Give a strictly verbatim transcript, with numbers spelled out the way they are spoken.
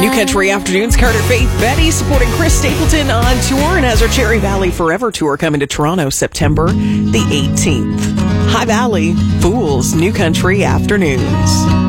New Country Afternoons, Carter Faith Betty supporting Chris Stapleton on tour and has her Cherry Valley Forever tour coming to Toronto September the eighteenth. High Valley, Fools, New Country Afternoons.